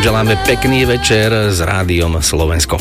želáme pekný večer s Rádiom Slovensko.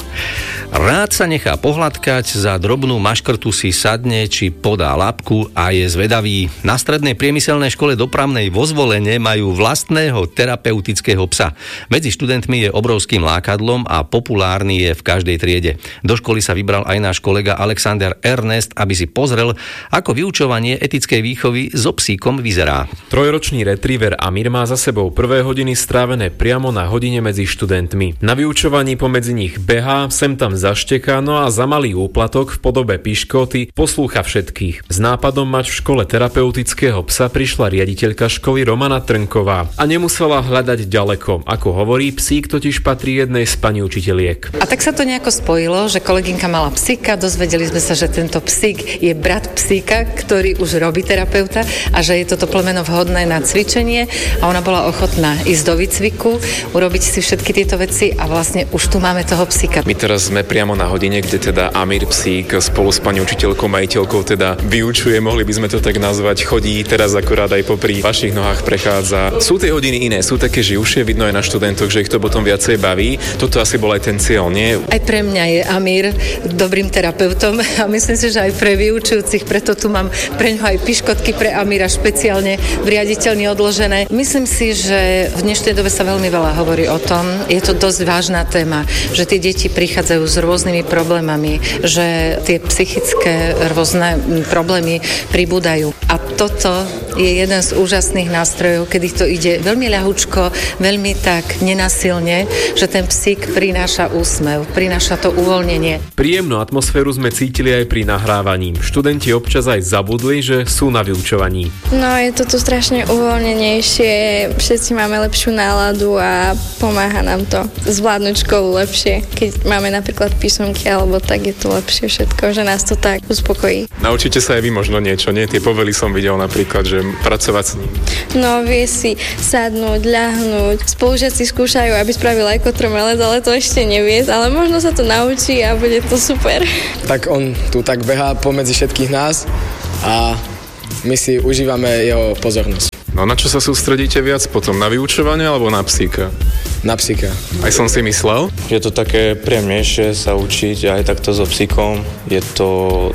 Rád sa nechá pohľadkať, za drobnú maškrtu si sadne či podá labku a je zvedavý. Na strednej priemyselnej škole dopravnej vo Zvolene majú vlastného terapeutického psa. Medzi študentmi je obrovským lákadlom a populárny je v každej triede. Do školy sa vybral aj náš kolega Alexander Ernest, aby si pozrel, ako vyučovanie etickej výchovy so psíkom vyzerá. Trojročný retriever Amir má za sebou prvé hodiny strávené priamo na hodine medzi študentmi. Na vyučovaní pomedzi nich behá, sem tam zašteká, no a za malý úplatok v podobe piškoty poslúcha všetkých. S nápadom mať v škole terapeutického psa prišla riaditeľka školy Romana Trnková a nemusela hľadať ďaleko. Ako hovorí, psík totiž patrí jednej z pani učiteľiek. A tak sa to nejako spojilo, že kolegynka mala psíka, dozvedeli sme sa, že tento psík je brat psíka, ktorý už robí terapeuta a že je toto plemeno vhodné na cvičenie a ona bola ochotná ísť do výcviku, urobiť si všetky tieto veci a vlastne už tu máme toho psíka. My teraz sme priamo na hodine, kde teda Amir psík spolu s pani učiteľkou, majiteľkou teda vyučuje, mohli by sme to tak nazvať, chodí teraz akurát aj popri vašich nohách prechádza. Sú tie hodiny iné, sú také živšie, vidno aj na študentoch, že ich to potom viacej baví. Toto asi bol aj ten cieľ, nie? Aj pre mňa je Amir dobrým terapeutom a myslím si, že aj pre vyučujúcich, preto tu mám pre ňoho aj piškotky pre Amira špeciálne v riaditeľni odložené. Myslím si, že v dnešnej dobe sa veľmi veľa hovorí o tom, je to dosť vážna téma, že tie deti prichádzajú s rôznymi problémami, že tie psychické rôzne problémy pribúdajú. A toto je jeden z úžasných nástrojov, kedy to ide veľmi ľahučko, veľmi tak nenasilne, že ten psík prináša úsmev, prináša to uvoľnenie. Príjemnú atmosféru sme cítili aj pri nahrávaní. Študenti občas aj zabudli, že sú na vyučovaní. No, je to tu strašne uvoľnenejšie, všetci máme lepšiu náladu a pomáha nám to zvládnuť školu lepšie. Keď máme napríklad písomky alebo tak, je to lepšie všetko, že nás to tak uspokojí. Naučíte sa aj vy možno niečo, nie? Tie povely som videl napríklad, že pracovať s ním. No, vie si sadnúť, ľahnúť. Spolužiaci skúšajú, aby spravil aj kotromelec, ale to ešte nevie, ale možno sa to naučí a bude to super. Tak on tu tak behá pomedzi všetkých nás a my si užívame jeho pozornosť. No na čo sa sústredíte viac potom? Na vyučovanie alebo na psíka? Na psíka. Aj som si myslel. Je to také príjemnejšie sa učiť aj takto so psíkom. Je to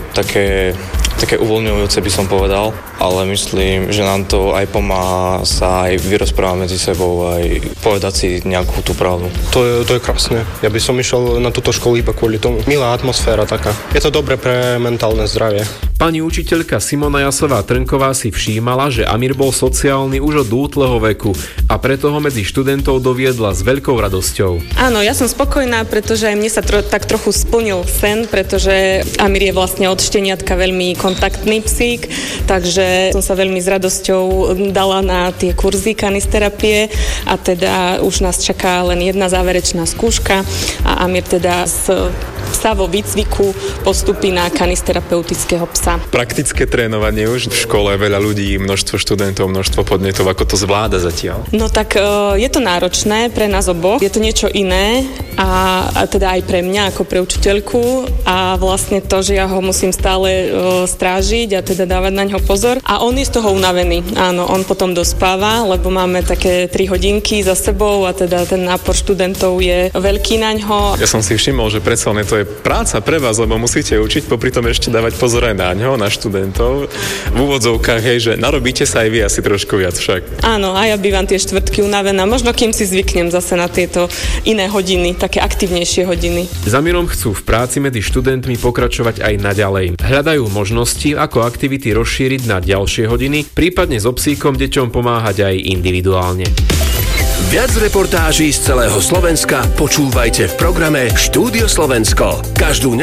také uvoľňujúce, by som povedal, ale myslím, že nám to aj pomáha sa aj vyrozprávať medzi sebou, aj povedať si nejakú tú pravdu. To je krásne. Ja by som išiel na túto školu iba kvôli tomu. Milá atmosféra taká. Je to dobre pre mentálne zdravie. Pani učiteľka Simona Jasová Trnková si všímala, že Amir bol sociálny už od útleho veku a preto ho medzi študentov doviedla s veľkou radosťou. Áno, ja som spokojná, pretože aj mne sa tak trochu splnil sen, pretože Amir je vlastne od šteniatka veľmi kontaktný psík, takže som sa veľmi s radosťou dala na tie kurzy kanisterapie a teda už nás čaká len jedna záverečná skúška a Amir teda sa vo výcviku postupí na kanisterapeutického psa. Praktické trénovanie už v škole, veľa ľudí, množstvo študentov, množstvo podnetov, ako to zvláda zatiaľ? No tak je to náročné pre nás oboch, je to niečo iné a teda aj pre mňa ako pre učiteľku a vlastne to, že ja ho musím stále strážiť a teda dávať na ňo pozor a on je z toho unavený. Áno, on potom dospáva, lebo máme také 3 hodinky za sebou a teda ten nápor študentov je veľký na ňo. Ja som si všimol, že predsa to je práca pre vás, lebo musíte učiť, popri tom ešte dávať pozor aj na ňo, na študentov. V úvodzovkách, hej, že narobíte sa aj vy asi trošku viac však. Áno, a ja bývam tie štvrtky unavená. Možno kým si zvyknem zase na tieto iné hodiny, také aktívnejšie hodiny. S Amirom chcú v práci medzi študentmi pokračovať aj naďalej. Hľadajú možnosti, ako aktivity rozšíriť na ďalšie hodiny, prípadne so psíkom deťom pomáhať aj individuálne. Viac reportáží z celého Slovenska počúvajte v programe Štúdio Slovensko. Každú